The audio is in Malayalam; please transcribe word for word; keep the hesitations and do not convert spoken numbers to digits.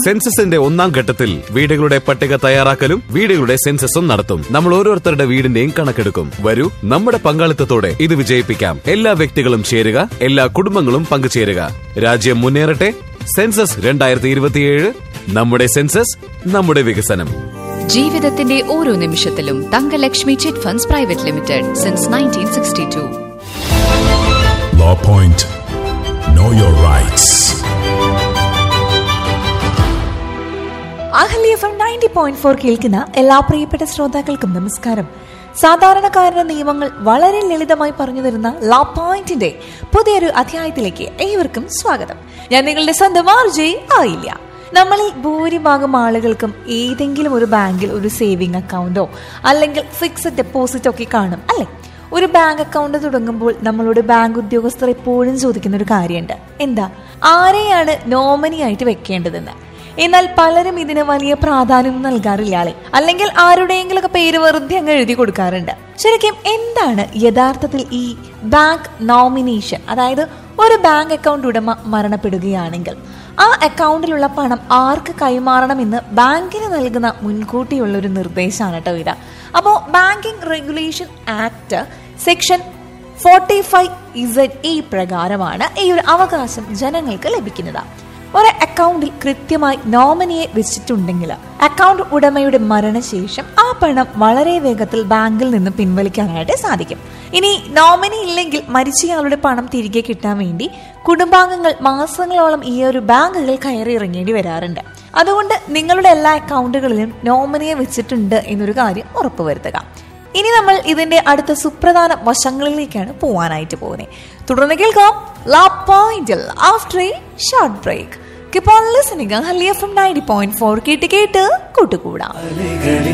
സെൻസസിന്റെ ഒന്നാം ഘട്ടത്തിൽ വീടുകളുടെ പട്ടിക തയ്യാറാക്കലും വീടുകളുടെ സെൻസസും നടത്തും. നമ്മൾ ഓരോരുത്തരുടെ വീടിന്റെയും കണക്കെടുക്കും. വരൂ, നമ്മുടെ പങ്കാളിത്തത്തോടെ ഇത് വിജയിപ്പിക്കാം. എല്ലാ വ്യക്തികളും ചേരുക, എല്ലാ കുടുംബങ്ങളും പങ്കുചേരുക. രാജ്യം മുന്നേറട്ടെ. സെൻസസ് രണ്ടായിരത്തി ഇരുപത്തിയേഴ്. നമ്മുടെ സെൻസസ്, നമ്മുടെ വികസനം. ജീവിതത്തിന്റെ ഓരോ നിമിഷത്തിലും Thankalakshmi chit funds private limited since nineteen sixty to. Law Point. Know your rights. Ahalya F M ninety point four കേൾക്കുന്ന എല്ലാ പ്രിയപ്പെട്ട ശ്രോതാക്കൾക്കും നമസ്കാരം. സാധാരണക്കാരുടെ നിയമങ്ങൾ വളരെ ലളിതമായി പറഞ്ഞു തരുന്ന ലോ പോയിന്റിന്റെ പുതിയൊരു അധ്യായത്തിലേക്ക് ഏവർക്കും സ്വാഗതം. ഞാൻ നിങ്ങളുടെ സ്വന്തം ആർജെ ആയില്ല. നമ്മളിൽ ഭൂരിഭാഗം ആളുകൾക്കും ഏതെങ്കിലും ഒരു ബാങ്കിൽ ഒരു സേവിംഗ് അക്കൗണ്ടോ അല്ലെങ്കിൽ ഫിക്സഡ് ഡെപ്പോസിറ്റോ ഒക്കെ കാണും, അല്ലെ? ഒരു ബാങ്ക് അക്കൗണ്ട് തുടങ്ങുമ്പോൾ നമ്മളോട് ബാങ്ക് ഉദ്യോഗസ്ഥർ എപ്പോഴും ചോദിക്കുന്ന ഒരു കാര്യമുണ്ട്. എന്താ? ആരെയാണ് നോമിനി ആയിട്ട് വെക്കേണ്ടതെന്ന്. എന്നാൽ പലരും ഇതിന് വലിയ പ്രാധാന്യം നൽകാറില്ല, അല്ലെ? അല്ലെങ്കിൽ ആരുടെയെങ്കിലും ഒക്കെ പേര് വെറുതെ അങ്ങ് എഴുതി കൊടുക്കാറുണ്ട്. ശരിക്കും എന്താണ് യഥാർത്ഥത്തിൽ ഈ ബാങ്ക് നോമിനേഷൻ? അതായത് ഒരു ബാങ്ക് അക്കൗണ്ട് ഉടമ മരണപ്പെടുകയാണെങ്കിൽ ആ അക്കൗണ്ടിലുള്ള പണം ആർക്ക് കൈമാറണമെന്ന് ബാങ്കിന് നൽകുന്ന മുൻകൂട്ടിയുള്ള ഒരു നിർദ്ദേശമാണ് കേട്ടോ ഇത്. അപ്പോൾ banking regulation act section forty five Z E പ്രകാരമാണ് ഈ ഒരു അവകാശം ജനങ്ങൾക്ക് ലഭിക്കുന്നത്. ഒരു അക്കൗണ്ടിൽ കൃത്യമായി നോമിനിയെ വെച്ചിട്ടുണ്ടെങ്കിൽ അക്കൗണ്ട് ഉടമയുടെ മരണശേഷം ആ പണം വളരെ വേഗത്തിൽ ബാങ്കിൽ നിന്ന് പിൻവലിക്കാനായിട്ട് സാധിക്കും. ഇനി നോമിനി ഇല്ലെങ്കിൽ മരിച്ചയാളുടെ പണം തിരികെ കിട്ടാൻ വേണ്ടി കുടുംബാംഗങ്ങൾ മാസങ്ങളോളം ഈ ഒരു ബാങ്കുകൾ കയറി ഇറങ്ങേണ്ടി വരാറുണ്ട്. അതുകൊണ്ട് നിങ്ങളുടെ എല്ലാ അക്കൗണ്ടുകളിലും നോമിനിയെ വെച്ചിട്ടുണ്ട് എന്നൊരു കാര്യം ഉറപ്പുവരുത്തുക. ഇനി നമ്മൾ ഇതിന്റെ അടുത്ത സുപ്രധാന വശങ്ങളിലേക്കാണ് പോവാനായിട്ട് പോകുന്നത്. തുടർന്ന് കേൾക്കാം ലോ പോയിന്റിൽ after A short break. Keep on listening. Ahaliya from ninety point four കേട്ട് കേട്ട് കൂട്ടുകൂടാം.